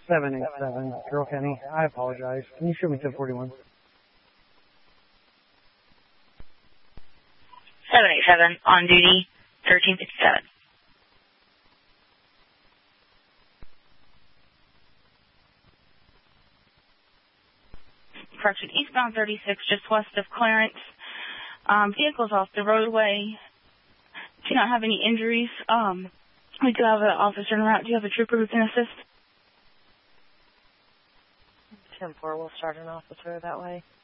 787, Carroll County. I apologize. Can you show me 1041? 787, on duty, 1357. Correction, eastbound 36, just west of Clarence. Vehicles off the roadway. Do not have any injuries. We do have an officer en route. Do you have a trooper who can assist? 10-4, we'll start an officer that way.